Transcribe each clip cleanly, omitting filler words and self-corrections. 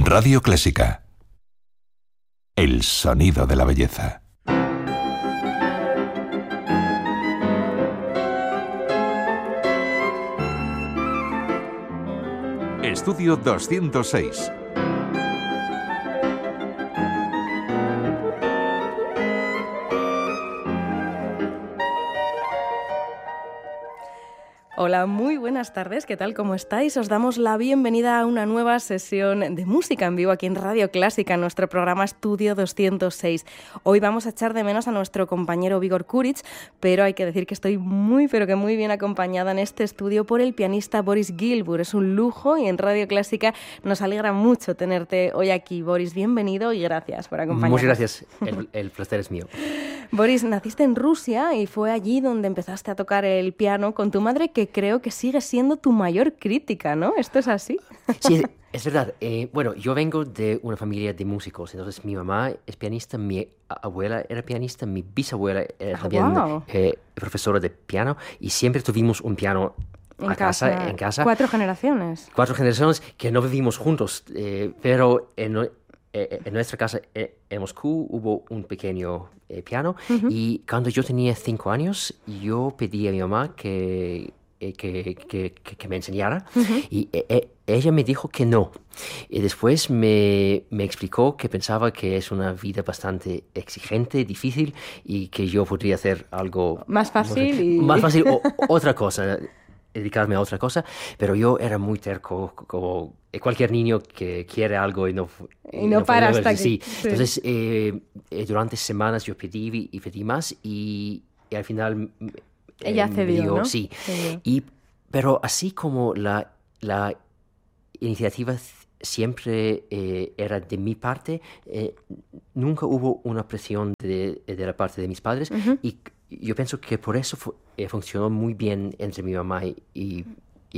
Radio Clásica. El sonido de la belleza. Estudio 206. Hola, muy buenas tardes, ¿qué tal? ¿Cómo estáis? Os damos la bienvenida a una nueva sesión de música en vivo aquí en Radio Clásica, en nuestro programa Estudio 206. Hoy vamos a echar de menos a nuestro compañero Vígor Kuric, pero hay que decir que estoy muy bien acompañada en este estudio por el pianista Boris Gilmour. Es un lujo y en Radio Clásica nos alegra mucho tenerte hoy aquí. Boris, bienvenido y gracias por acompañarnos. Muchas gracias, el placer es mío. Boris, naciste en Rusia y fue allí donde empezaste a tocar el piano con tu madre, que creo que sigue siendo tu mayor crítica, ¿no? ¿Esto es así? Sí, es verdad. Bueno, yo vengo de una familia de músicos, entonces mi mamá es pianista, mi abuela era pianista, mi bisabuela era también profesora de piano y siempre tuvimos un piano en casa. 4 generaciones. 4 generaciones que no vivimos juntos, pero en nuestra casa en Moscú hubo un pequeño piano y cuando yo tenía 5 años yo pedí a mi mamá que me enseñara y ella me dijo que no. Y después me explicó que pensaba que es una vida bastante exigente, difícil y que yo podría hacer algo más fácil. Más fácil o otra cosa, dedicarme a otra cosa, pero yo era muy terco, como cualquier niño que quiere algo y no para hasta que... Sí. Entonces, durante semanas yo pedí y pedí más y al final... Ella cedió, ¿no? Sí. Pero así como la iniciativa siempre era de mi parte, nunca hubo una presión de la parte de mis padres y yo pienso que por eso funcionó muy bien entre mi mamá y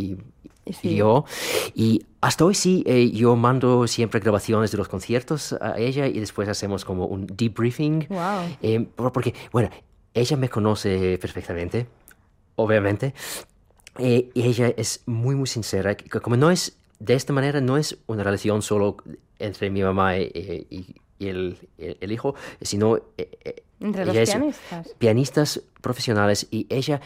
yo. Y hasta hoy sí, yo mando siempre grabaciones de los conciertos a ella y después hacemos como un debriefing. Wow. Porque, bueno, ella me conoce perfectamente, obviamente, y ella es muy sincera. Como no es, de esta manera, no es una relación solo entre mi mamá y el hijo, sino entre los pianistas. Pianistas profesionales, y ella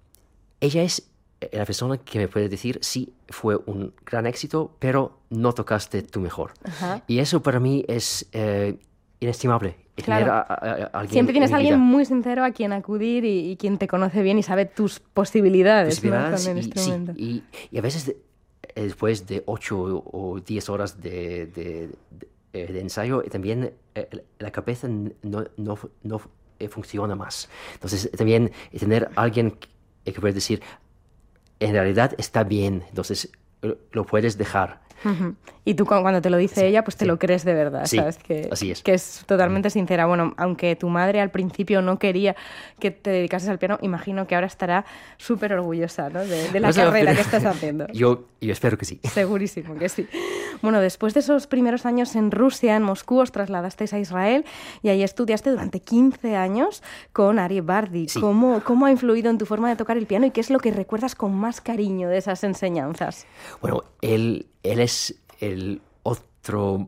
es la persona que me puede decir, sí, fue un gran éxito, pero no tocaste tu mejor. Y eso para mí es inestimable. Claro. Siempre tienes a alguien muy sincero a quien acudir y quien te conoce bien y sabe tus posibilidades, ¿no? Con el instrumento. Sí, y a veces después de 8 o 10 horas de ensayo, también la cabeza no funciona más. Entonces, también tener a alguien que puede decir, en realidad está bien, entonces lo puedes dejar. Y tú cuando te lo dice ella, pues te lo crees de verdad, sí, ¿sabes? Que, así es. Que es totalmente sincera. Bueno, aunque tu madre al principio no quería que te dedicases al piano, imagino que ahora estará súper orgullosa, ¿no? de la carrera que estás haciendo. Yo espero que sí. Segurísimo que sí. Bueno, después de esos primeros años en Rusia, en Moscú, os trasladasteis a Israel y ahí estudiaste durante 15 años con Ari Bardi. Sí. ¿Cómo ha influido en tu forma de tocar el piano y qué es lo que recuerdas con más cariño de esas enseñanzas? Bueno, él es el otro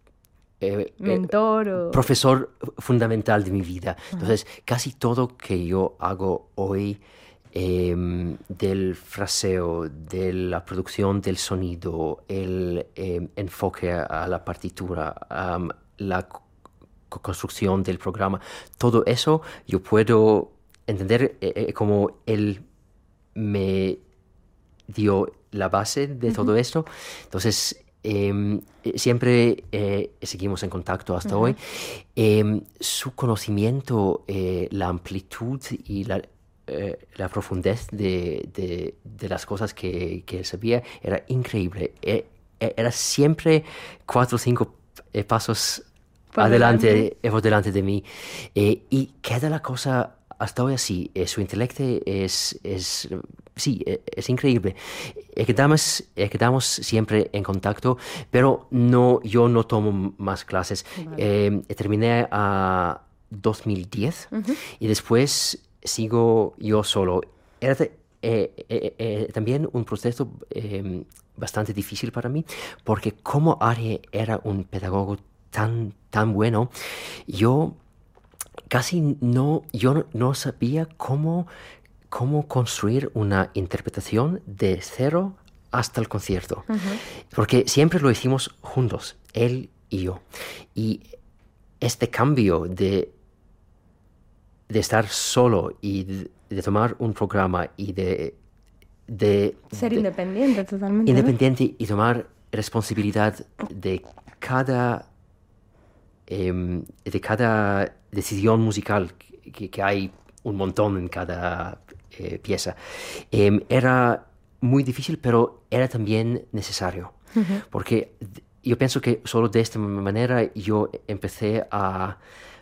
mentor o profesor fundamental de mi vida. Entonces, casi todo que yo hago hoy, del fraseo, de la producción del sonido, el enfoque a la partitura, la construcción del programa, todo eso yo puedo entender como él me dio la base de todo esto. Entonces, siempre seguimos en contacto hasta hoy. Su conocimiento, la amplitud y la profundidad de las cosas que él sabía era increíble. Era siempre 4 o 5 pasos por delante de mí. Y queda la cosa hasta hoy así. Su intelecto es increíble. Quedamos siempre en contacto, pero yo no tomo más clases. Vale. Terminé a 2010 y después sigo yo solo. también un proceso bastante difícil para mí, porque como Ari era un pedagogo tan bueno, yo no sabía cómo construir una interpretación de cero hasta el concierto. Porque siempre lo hicimos juntos, él y yo. Y este cambio de estar solo y de tomar un programa y de ser independiente totalmente. Independiente, ¿no? Y tomar responsabilidad de cada decisión musical, que hay un montón en cada pieza. Era muy difícil, pero era también necesario. Porque yo pienso que solo de esta manera yo empecé a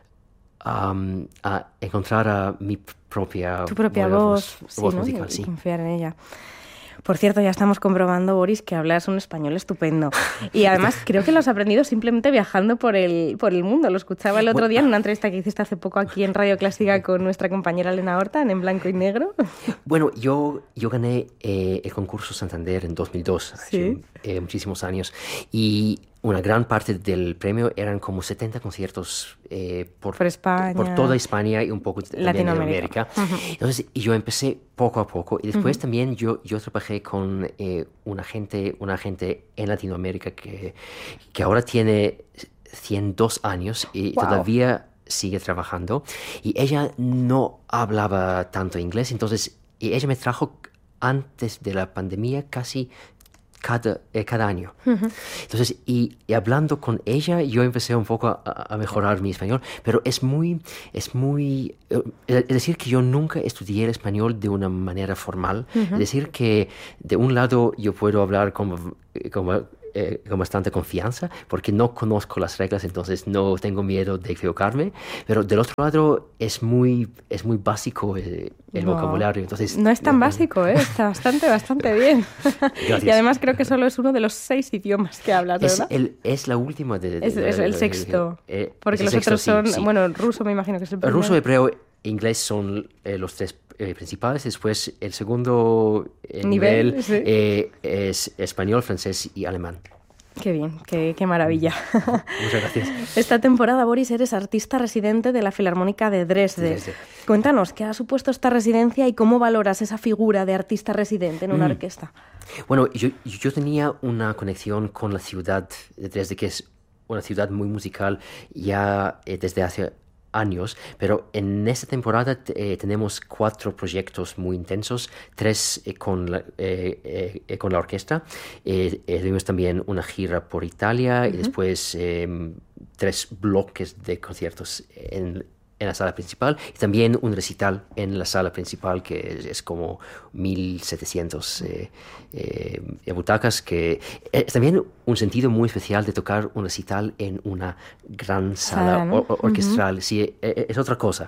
encontrar a mi propia voz, voz ¿no? musical, y confiar en ella. Por cierto, ya estamos comprobando, Boris, que hablas un español estupendo. Y además creo que lo has aprendido simplemente viajando por el mundo. Lo escuchaba el otro día en una entrevista que hiciste hace poco aquí en Radio Clásica con nuestra compañera Elena Horta, en Blanco y Negro. Bueno, yo gané el concurso Santander en 2002, ¿sí? Hace muchísimos años. Y una gran parte del premio eran como 70 conciertos por España, por toda España y un poco también Latinoamérica. Entonces yo empecé poco a poco y después también yo trabajé con una gente en Latinoamérica que ahora tiene 102 años y todavía sigue trabajando, y ella no hablaba tanto inglés, entonces ella me trajo antes de la pandemia casi cada año. Entonces, y hablando con ella, yo empecé un poco a mejorar mi español, pero es decir que yo nunca estudié el español de una manera formal. Es decir que de un lado yo puedo hablar con bastante confianza, porque no conozco las reglas, entonces no tengo miedo de equivocarme, pero del otro lado es muy básico el vocabulario. Entonces, no es tan básico, está bastante bien. Y además creo que solo es uno de los 6 idiomas que hablas, ¿verdad? Es la última es el sexto, porque los sexto, otros son, sí. Bueno, ruso me imagino que es el primero. Ruso, hebreo e inglés son los 3 principales. Después el segundo nivel sí. Es español, francés y alemán. Qué bien, qué maravilla. Muchas gracias. Esta temporada, Boris, eres artista residente de la Filarmónica de Dresde. Cuéntanos, ¿qué ha supuesto esta residencia y cómo valoras esa figura de artista residente en una orquesta? Bueno, yo tenía una conexión con la ciudad de Dresde, que es una ciudad muy musical ya desde hace años, pero en esta temporada tenemos 4 proyectos muy intensos, 3 con la orquesta. Tuvimos también una gira por Italia y después 3 bloques de conciertos en la sala principal, y también un recital en la sala principal que es como 1.700 butacas, que es también un sentido muy especial de tocar un recital en una gran sala, ¿no? Orquestral. Sí, es otra cosa.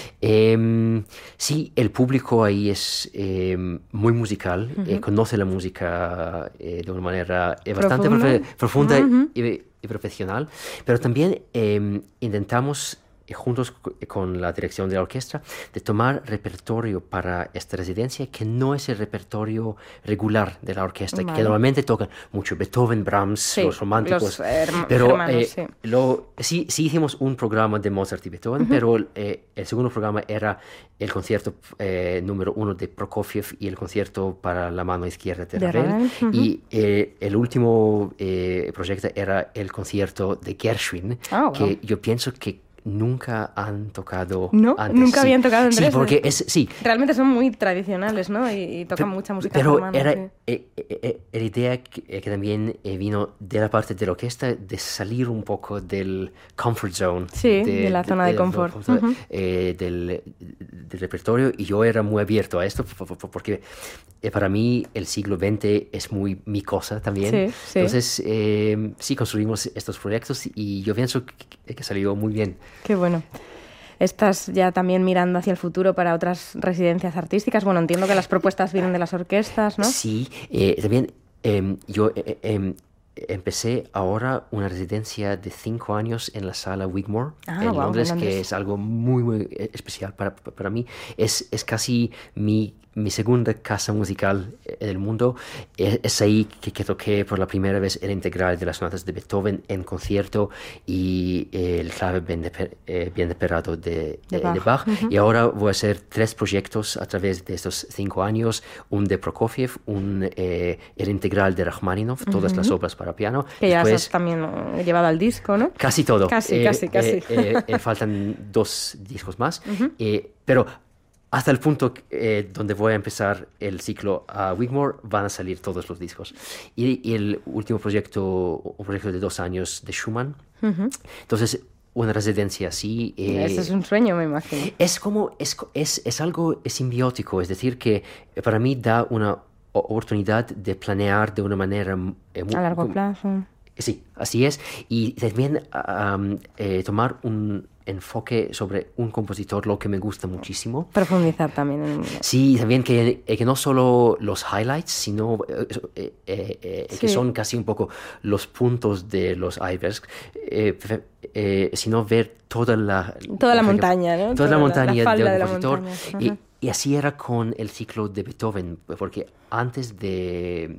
Sí, el público ahí es muy musical, conoce la música de una manera bastante profunda y profesional, pero también intentamos, juntos con la dirección de la orquesta, de tomar repertorio para esta residencia que no es el repertorio regular de la orquesta, que normalmente tocan mucho Beethoven, Brahms, los románticos, pero hermanos, sí hicimos un programa de Mozart y Beethoven, pero el segundo programa era el concierto número 1 de Prokofiev y el concierto para la mano izquierda de Ravel, y el último proyecto era el concierto de Gershwin, que yo pienso que nunca han tocado antes. Nunca habían tocado en Dresde. Sí, porque realmente son muy tradicionales, ¿no? Y tocan mucha música alemana. Pero era la idea que también vino de la parte de la orquesta, de salir un poco del comfort zone. Sí, de la zona de confort. Del repertorio, y yo era muy abierto a esto, porque para mí el siglo XX es muy mi cosa también. Sí. Entonces, sí construimos estos proyectos y yo pienso que salió muy bien. Qué bueno. ¿Estás ya también mirando hacia el futuro para otras residencias artísticas? Bueno, entiendo que las propuestas vienen de las orquestas, ¿no? Sí, también yo empecé ahora una residencia de 5 años en la sala Wigmore en Londres, que es algo muy, muy especial para mí. Es casi mi mi segunda casa musical en el mundo. Es ahí que toqué por la primera vez el integral de las sonatas de Beethoven en concierto y el clave bien temperado de Bach. Uh-huh. Y ahora voy a hacer 3 proyectos a través de estos 5 años. Un de Prokofiev, el integral de Rachmaninoff, todas las obras para piano. Que ya has también llevado al disco, ¿no? Casi todo. Casi. Faltan 2 discos más. Uh-huh. Pero hasta el punto donde voy a empezar el ciclo a Wigmore, van a salir todos los discos. Y el último proyecto, un proyecto de 2 años de Schumann. Uh-huh. Entonces, una residencia así. Ese es un sueño, me imagino. Es algo simbiótico, es decir, que para mí da una oportunidad de planear de una manera a largo plazo. Sí, así es. Y también tomar un enfoque sobre un compositor, lo que me gusta muchísimo. Profundizar también. Sí, también que no solo los highlights, sino que son casi un poco los puntos de los icebergs, sino ver toda la montaña, ¿no? Toda la montaña la falda del compositor. Uh-huh. Y así era con el ciclo de Beethoven, porque antes de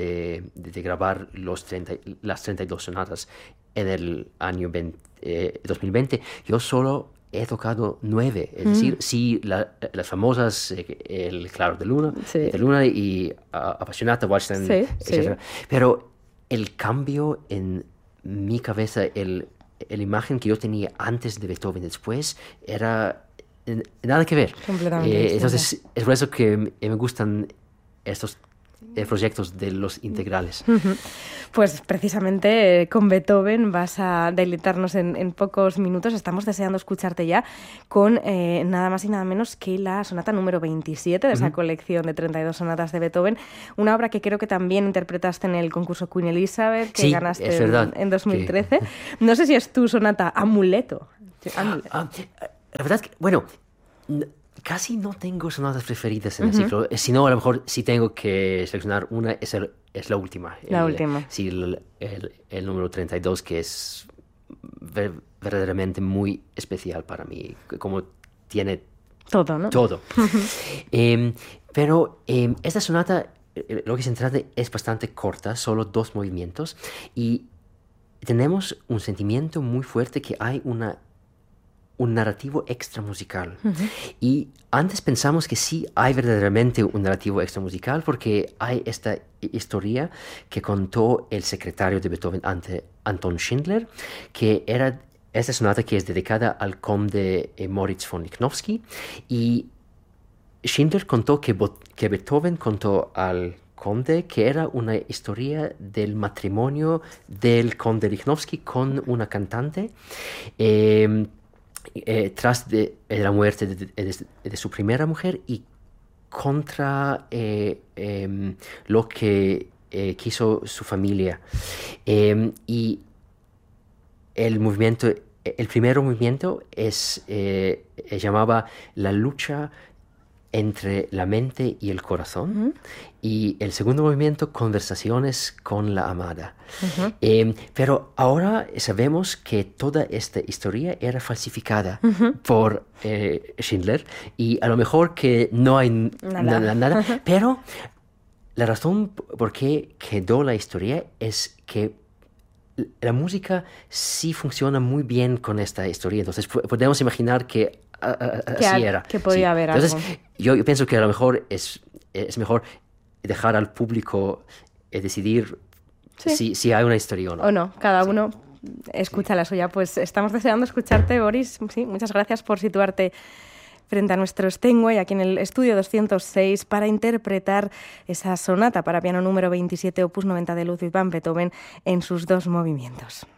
grabar las 32 sonatas en el año 2020, yo solo he tocado 9, es decir, sí, las famosas, el Claro de Luna y Appassionata, Waldstein, etc. Sí. Pero el cambio en mi cabeza, la imagen que yo tenía antes de Beethoven después, era nada que ver. Completamente. Entonces, es por eso que me gustan estos proyectos de los integrales. Pues precisamente con Beethoven vas a deleitarnos en pocos minutos. Estamos deseando escucharte ya con nada más y nada menos que la sonata número 27 de esa colección de 32 sonatas de Beethoven, una obra que creo que también interpretaste en el concurso Queen Elizabeth, que ganaste en 2013. No sé si es tu sonata amuleto. La verdad que, bueno, casi no tengo sonatas preferidas en el ciclo, sino a lo mejor si tengo que seleccionar una, es la última. La última. Sí, el número 32, que es verdaderamente muy especial para mí, como tiene todo, ¿no? Todo. Pero esta sonata, lo que se trata, es bastante corta, solo 2 movimientos, y tenemos un sentimiento muy fuerte que hay un narrativo extramusical. Y antes pensamos que sí hay verdaderamente un narrativo extramusical porque hay esta historia que contó el secretario de Beethoven ante Anton Schindler, que era esta sonata que es dedicada al conde Moritz von Lichnowsky, y Schindler contó que Beethoven contó al conde que era una historia del matrimonio del conde Lichnowsky con una cantante tras de la muerte de su primera mujer y contra lo que quiso su familia. Y el primer movimiento llamaba La lucha entre la mente y el corazón, y el segundo movimiento, Conversaciones con la amada. Pero ahora sabemos que toda esta historia era falsificada por Schindler, y a lo mejor que no hay nada, pero la razón por qué quedó la historia es que la música sí funciona muy bien con esta historia, entonces podemos imaginar que así era. Que podía haber algo. Entonces, yo pienso que a lo mejor es mejor dejar al público decidir si hay una historia o no. O no, cada uno escucha la suya. Pues estamos deseando escucharte, Boris. Sí, muchas gracias por situarte frente a nuestro Steinway aquí en el estudio 206 para interpretar esa sonata para piano número 27, opus 90 de Ludwig van Beethoven en sus 2 movimientos.